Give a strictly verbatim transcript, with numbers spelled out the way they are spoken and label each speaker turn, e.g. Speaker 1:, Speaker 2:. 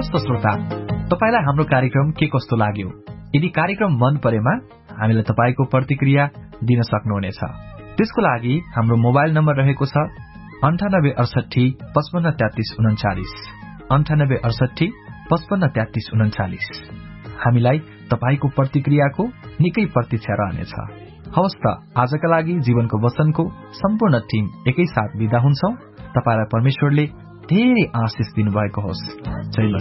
Speaker 1: हवस् त श्रोता, तपाईलाई हाम्रो कार्यक्रम के कस्तो लाग्यो? यदि कार्यक्रम मन परेमा हामीलाई तपाईको प्रतिक्रिया दिन सक्नुहुनेछ। त्यसको लागि हाम्रो मोबाइल नम्बर रहेको छ अन्ठानब्बे अडसठी पचपन्न तेत्तीस उन्चालिस अन्ठानब्बे अडसठी पचपन्न तेत्तीस उन्चालिस। हामीलाई तपाईको प्रतिक्रियाको निकै प्रतीक्षा रहनेछ। हवस् त, आजका लागि जीवनको वचनको सम्पूर्ण टिम एकैसाथ बिदा हुन्छौं। तपाईलाई परमेश्वरले धेरै आशिष दिनुभएको होस्। जय